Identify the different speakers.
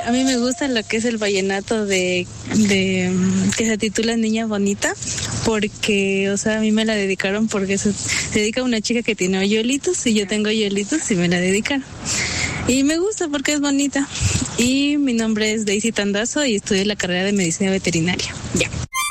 Speaker 1: A mí me gusta lo que es el vallenato de que se titula Niña Bonita, porque, o sea, a mí me la dedicaron porque se dedica a una chica que tiene hoyuelitos y yo tengo hoyuelitos y me la dedicaron. Y me gusta porque es bonita. Y mi nombre es Daisy Tandazo y estudio la carrera de medicina veterinaria. Ya.